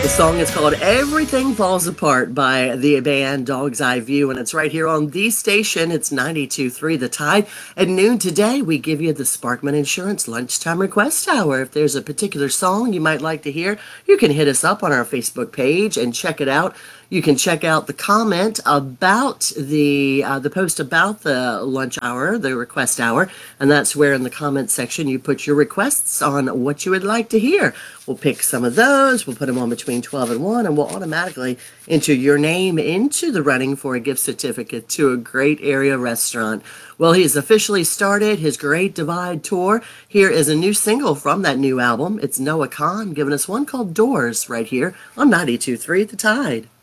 The song is called Everything Falls Apart by the band Dog's Eye View, and it's right here on the station. It's 92.3 The Tide. At noon today, we give you the Sparkman Insurance Lunchtime Request Hour. If there's a particular song you might like to hear, you can hit us up on our Facebook page and check it out. You can check out the comment about the post about the lunch hour, the request hour, and that's where in the comment section you put your requests on what you would like to hear. We'll pick some of those, we'll put them on between 12 and 1, and we'll automatically enter your name into the running for a gift certificate to a great area restaurant. Well, he's officially started his Great Divide tour. Here is a new single from that new album. It's Noah Kahan giving us one called Doors right here on 92.3 The Tide.